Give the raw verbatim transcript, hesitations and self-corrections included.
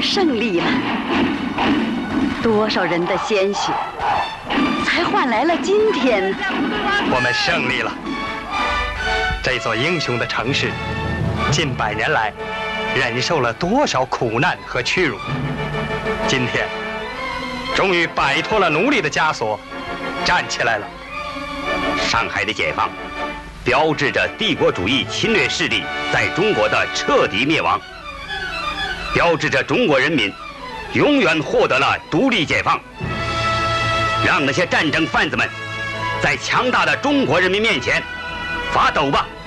胜利了，多少人的鲜血，才换来了今天呢？ 我们胜利了。这座英雄的城市，近百年来忍受了多少苦难和屈辱，今天终于摆脱了奴隶的枷锁，站起来了。 上海的解放，标志着帝国主义侵略势力在中国的彻底灭亡，标志着中国人民永远获得了独立解放。让那些战争贩子们在强大的中国人民面前发抖吧！